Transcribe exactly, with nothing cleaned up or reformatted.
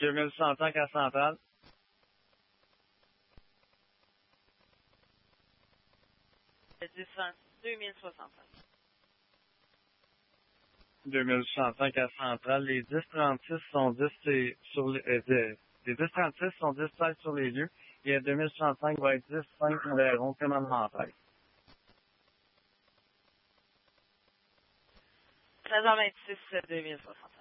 deux mille soixante-cinq à Centrale. deux mille soixante-cinq. deux mille soixante-cinq à Centrale. Les dix trente-six sont dix et sur les, euh, les dix trente-six sont dix seize sur les lieux. Et deux mille soixante-cinq va être dix cinq environ commandement treize. treize heures vingt-six, deux mille soixante-cinq.